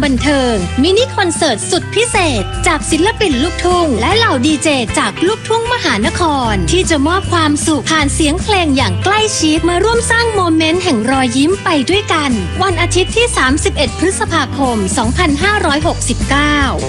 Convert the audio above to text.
บันเทิงมินิคอนเสิร์ตสุดพิเศษจากศิลปินลูกทุ่งและเหล่าดีเจจากลูกทุ่งมหานครที่จะมอบความสุขผ่านเสียงเพลงอย่างใกล้ชิดมาร่วมสร้างโมเมนต์แห่งรอยยิ้มไปด้วยกันวันอาทิตย์ที่ 31 พฤษภาคม 2569